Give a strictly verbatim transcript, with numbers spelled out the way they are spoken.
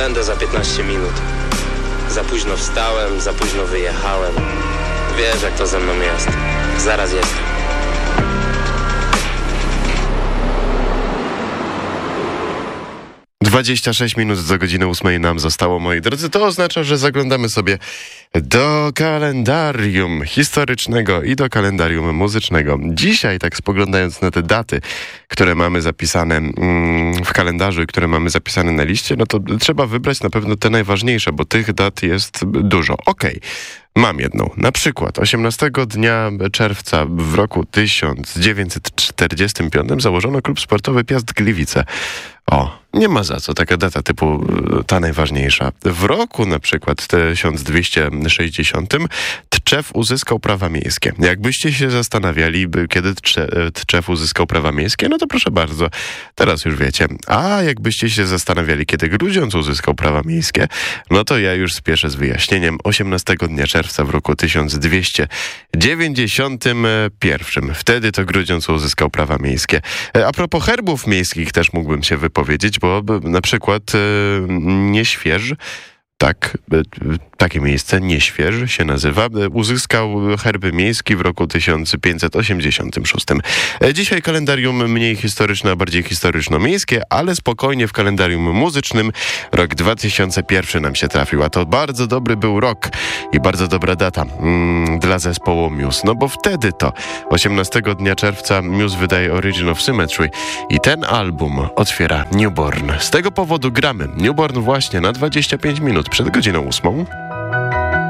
będę za piętnaście minut. Za późno wstałem, za późno wyjechałem. Wiesz, jak to ze mną jest. Zaraz jestem. dwadzieścia sześć minut do godziny ósmej nam zostało, moi drodzy. To oznacza, że zaglądamy sobie do kalendarium historycznego i do kalendarium muzycznego. Dzisiaj, tak spoglądając na te daty, które mamy zapisane mm, w kalendarzu i które mamy zapisane na liście, no to trzeba wybrać na pewno te najważniejsze, bo tych dat jest dużo. Okej. Okay. Mam jedną. Na przykład osiemnastego dnia czerwca w roku tysiąc dziewięćset czterdziestym piątym założono klub sportowy Piast Gliwice. O, nie ma za co, taka data typu ta najważniejsza. W roku na przykład tysiąc dwieście sześćdziesiątym Tczew uzyskał prawa miejskie. Jakbyście się zastanawiali, kiedy Tczew uzyskał prawa miejskie, no to proszę bardzo, teraz już wiecie. A jakbyście się zastanawiali, kiedy Grudziądz uzyskał prawa miejskie, no to ja już spieszę z wyjaśnieniem. osiemnastego dnia czerwca w roku tysiąc dwieście dziewięćdziesiątym pierwszym. Wtedy to Grudziądz uzyskał prawa miejskie. A propos herbów miejskich też mógłbym się wypowiedzieć, bo na przykład Nieśwież, tak, takie miejsce, Nieśwież się nazywa, uzyskał herb miejski w roku tysiąc pięćset osiemdziesiątym szóstym. Dzisiaj kalendarium mniej historyczne, a bardziej historyczno-miejskie, ale spokojnie w kalendarium muzycznym rok dwa tysiące pierwszy nam się trafił, a to bardzo dobry był rok i bardzo dobra data mm, dla zespołu Muse, no bo wtedy to osiemnastego dnia czerwca Muse wydaje Origin of Symmetry i ten album otwiera Newborn. Z tego powodu gramy Newborn właśnie na dwadzieścia pięć minut przed godziną ósmą.